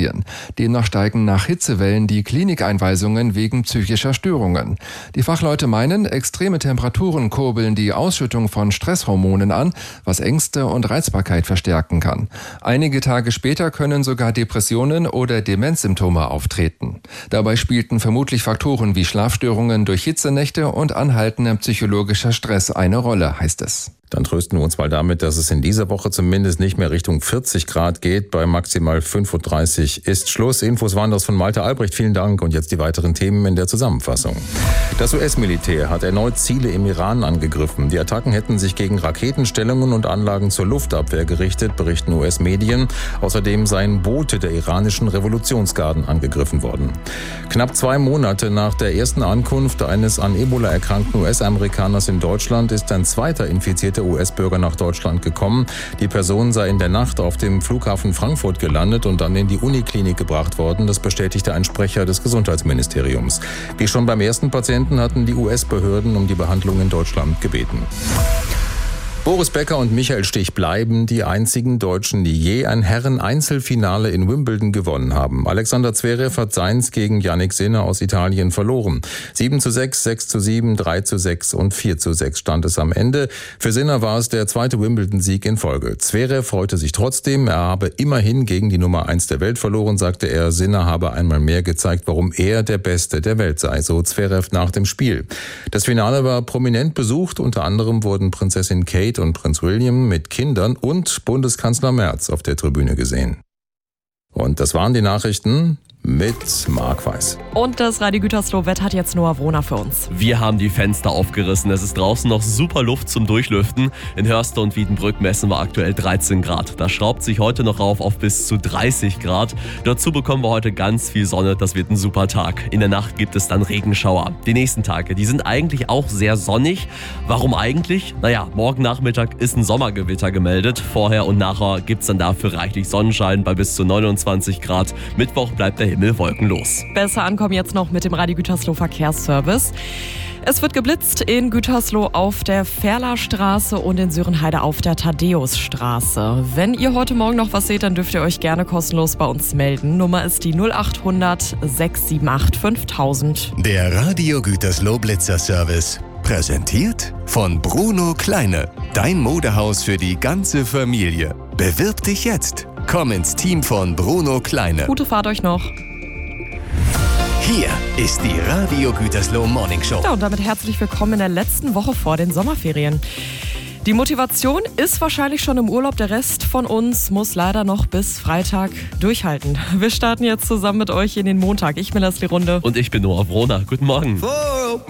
Italien. Demnach steigen nach Hitzewellen die Klinikeinweisungen wegen psychischer Störungen. Die Fachleute meinen, extreme Temperaturen kurbeln die Ausschüttung von Stresshormonen an, was Ängste und Reizbarkeit verstärken kann. Einige Tage später können sogar Depressionen oder Demenzsymptome auftreten. Dabei spielten vermutlich Faktoren wie Schlafstörungen durch Hitzenächte und anhaltender psychologischer Stress eine Rolle, heißt es. Dann trösten wir uns mal damit, dass es in dieser Woche zumindest nicht mehr Richtung 40 Grad geht. Bei maximal 35 ist Schluss. Infos waren das von Malte Albrecht. Vielen Dank. Und jetzt die weiteren Themen in der Zusammenfassung. Das US-Militär hat erneut Ziele im Iran angegriffen. Die Attacken hätten sich gegen Raketenstellungen und Anlagen zur Luftabwehr gerichtet, berichten US-Medien. Außerdem seien Boote der iranischen Revolutionsgarden angegriffen worden. Knapp 2 Monate nach der ersten Ankunft eines an Ebola erkrankten US-Amerikaners in Deutschland ist ein zweiter infizierter US-Bürger nach Deutschland gekommen. Die Person sei in der Nacht auf dem Flughafen Frankfurt gelandet und dann in die Uniklinik gebracht worden. Das bestätigte ein Sprecher des Gesundheitsministeriums. Wie schon beim ersten Patienten hatten die US-Behörden um die Behandlung in Deutschland gebeten. Boris Becker und Michael Stich bleiben die einzigen Deutschen, die je ein Herren-Einzelfinale in Wimbledon gewonnen haben. Alexander Zverev hat seins gegen Jannik Sinner aus Italien verloren. 7:6, 6:7, 3:6 und 4:6 stand es am Ende. Für Sinner war es der zweite Wimbledon-Sieg in Folge. Zverev freute sich trotzdem. Er habe immerhin gegen die Nummer 1 der Welt verloren, sagte er. Sinner habe einmal mehr gezeigt, warum er der Beste der Welt sei, so Zverev nach dem Spiel. Das Finale war prominent besucht. Unter anderem wurden Prinzessin Kate und Prinz William mit Kindern und Bundeskanzler Merz auf der Tribüne gesehen. Und das waren die Nachrichten mit Marc Weiß. Und das Radio Gütersloh-Wetter hat jetzt Noah Wrohner für uns. Wir haben die Fenster aufgerissen. Es ist draußen noch super Luft zum Durchlüften. In Hörste und Wiedenbrück messen wir aktuell 13 Grad. Das schraubt sich heute noch rauf auf bis zu 30 Grad. Dazu bekommen wir heute ganz viel Sonne. Das wird ein super Tag. In der Nacht gibt es dann Regenschauer. Die nächsten Tage, die sind eigentlich auch sehr sonnig. Warum eigentlich? Morgen Nachmittag ist ein Sommergewitter gemeldet. Vorher und nachher gibt es dann dafür reichlich Sonnenschein bei bis zu 29 Grad. Mittwoch bleibt der Himmel wolkenlos. Besser ankommen jetzt noch mit dem Radio Gütersloh Verkehrsservice. Es wird geblitzt in Gütersloh auf der Ferlerstraße und in Sörenheide auf der Thaddäusstraße. Wenn ihr heute Morgen noch was seht, dann dürft ihr euch gerne kostenlos bei uns melden. Nummer ist die 0800 678 5000. Der Radio Gütersloh Blitzerservice. Präsentiert von Bruno Kleine. Dein Modehaus für die ganze Familie. Bewirb dich jetzt. Komm ins Team von Bruno Kleine. Gute Fahrt euch noch. Hier ist die Radio Gütersloh Morning Show. Ja, und damit herzlich willkommen in der letzten Woche vor den Sommerferien. Die Motivation ist wahrscheinlich schon im Urlaub. Der Rest von uns muss leider noch bis Freitag durchhalten. Wir starten jetzt zusammen mit euch in den Montag. Ich bin Leslie Runde. Und ich bin Noah Wrohner. Guten Morgen.